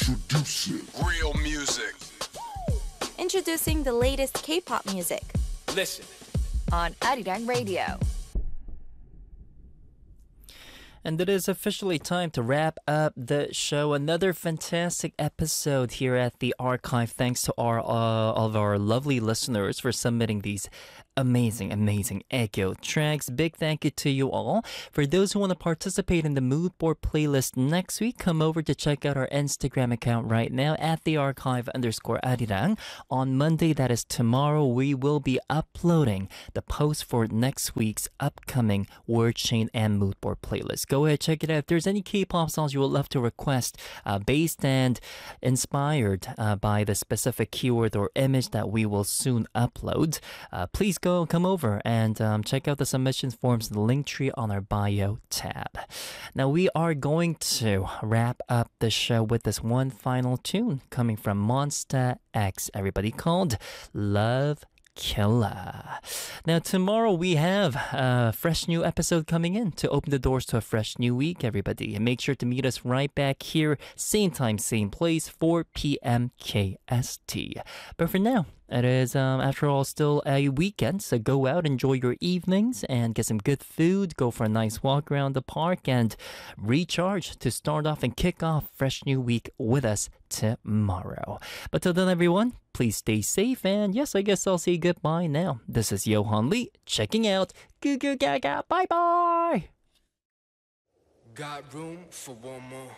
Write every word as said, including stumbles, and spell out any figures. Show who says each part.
Speaker 1: Introducing real music.
Speaker 2: Introducing the latest K-pop music.
Speaker 1: Listen.
Speaker 3: On Arirang Radio.
Speaker 4: And it is officially time to wrap up the show. Another fantastic episode here at the archive. Thanks to our, uh, all of our lovely listeners for submitting these amazing, amazing Aegyo tracks. Big thank you to you all. For those who want to participate in the mood board playlist next week, come over to check out our Instagram account right now at the archive underscore Arirang. On Monday, that is tomorrow, we will be uploading the post for next week's upcoming word chain and mood board playlist. Go ahead, check it out. If there's any K-pop songs you would love to request uh, based and inspired uh, by the specific keyword or image that we will soon upload, uh, please go come over and um, check out the submissions forms in the link tree on our bio tab. Now we are going to wrap up the show with this one final tune coming from Monsta X, everybody, called Love Killer. Now tomorrow we have a fresh new episode coming in to open the doors to a fresh new week, everybody. And make sure to meet us right back here, same time, same place, four p.m. K S T. But for now, it is, um, after all, still a weekend, so go out, enjoy your evenings, and get some good food, go for a nice walk around the park, and recharge to start off and kick off fresh new week with us tomorrow. But till then, everyone, please stay safe, and yes, I guess I'll say goodbye now. This is Johan Lee, checking out. Goo goo gaga, bye-bye!
Speaker 1: Got room for one more.